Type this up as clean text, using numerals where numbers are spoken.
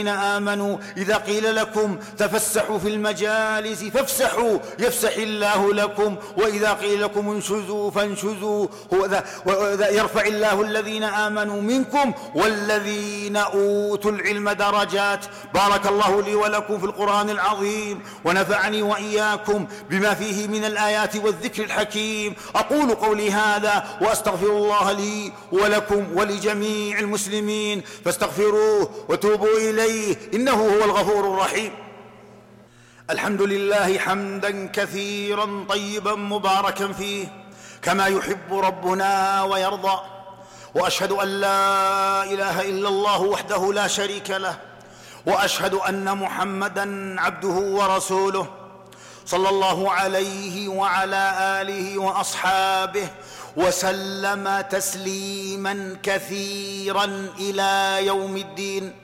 آمنوا إذا قيل لكم تفسحوا في المجالس فافسحوا يفسح الله لكم، وإذا قيل لكم انشزوا فانشزوا يرفع الله الذين آمنوا منكم والذين أوتوا العلم درجات. بارك الله لي ولكم في القرآن العظيم، ونفعني وإياكم بما فيه من الآيات والذكر الحكيم. أقول قولي هذا وأستغفر الله لي ولكم ولجميع المسلمين، فاستغفروه وتوبوا إليه إنه هو الغفور الرحيم. الحمد لله حمدا كثيرا طيبا مباركا فيه كما يحب ربنا ويرضى، وأشهد أن لا إله إلا الله وحده لا شريك له، وأشهد أن محمدا عبده ورسوله صلى الله عليه وعلى آله وأصحابه وسلم تسليما كثيرا إلى يوم الدين.